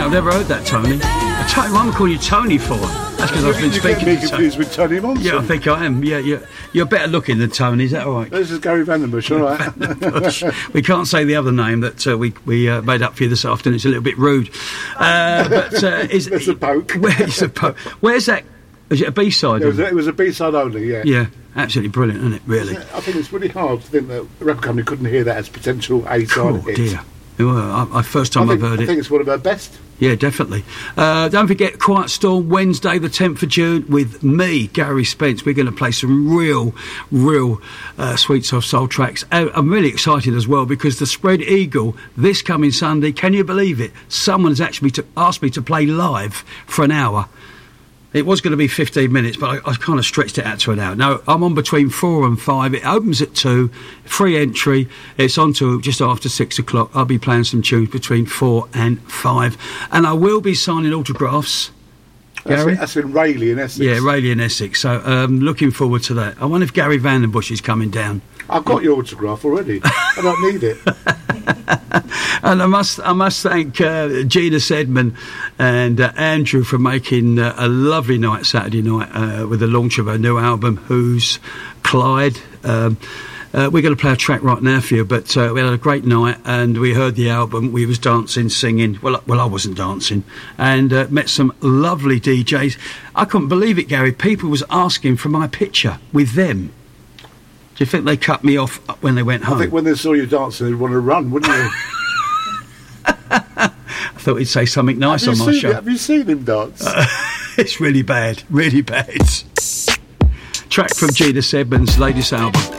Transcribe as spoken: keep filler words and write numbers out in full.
I've never heard that, Tony. Uh, Tony, why am I calling you Tony for? That's because I've been you speaking get me to confused with Tony Monson. Yeah, I think I am. Yeah, yeah. You're better looking than Tony, is that all right? This is Gary Vandenbush, all right. We can't say the other name that uh, we, we uh, made up for you this afternoon. It's a little bit rude. Uh, but uh, is, It's a poke. Where's, a po- where's that? Is it a B-side? It was a, it was a B-side only, yeah. Yeah, absolutely brilliant, isn't it, really? I think it's really hard to think that the record company couldn't hear that as potential A-side Oh, hit. dear. Well, I, I, first time I think, I've heard I it. think it's one of our best. Yeah, definitely. Uh, don't forget Quiet Storm, Wednesday the tenth of June, with me, Gary Spence. We're going to play some real, real uh, sweet soft soul tracks. Uh, I'm really excited as well because the Spread Eagle, this coming Sunday, can you believe it? Someone's actually to, asked me to play live for an hour. It was going to be fifteen minutes, but I, I kind of stretched it out to an hour. No, I'm on between four and five. It opens at two, free entry. It's on to just after six o'clock. I'll be playing some tunes between four and five. And I will be signing autographs. Gary? That's, that's in Rayleigh in Essex. Yeah, Rayleigh in Essex. So um, looking forward to that. I wonder if Gary Vandenbush is coming down. I've got your autograph already. I don't need it. And I must, I must thank uh, Gina Sedman and uh, Andrew for making uh, a lovely night Saturday night uh, with the launch of our new album, Who's Clyde. Um, uh, we're going to play a track right now for you, but uh, we had a great night and we heard the album. We was dancing, singing. Well, well, I wasn't dancing, and uh, met some lovely D Js. I couldn't believe it, Gary. People was asking for my picture with them. Do you think they cut me off when they went home? I think when they saw you dancing, they'd want to run, wouldn't you? I thought he'd say something nice on my show. Have you seen him dance? Uh, it's really bad, really bad. Track from Gina Sedman's latest album.